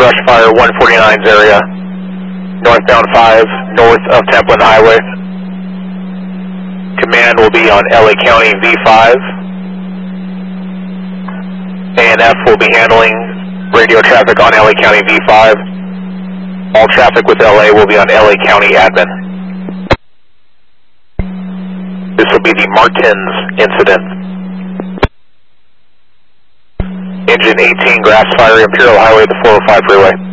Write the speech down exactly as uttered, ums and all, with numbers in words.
brush fire one forty-nine's area, northbound five, north of Templin Highway. Command will be on L A County V five. A N F will be handling radio traffic on L A County V five. All traffic with L A will be on L A County admin. This will be the Martins incident. Engine eighteen, grass fire, Imperial Highway, the four oh five freeway.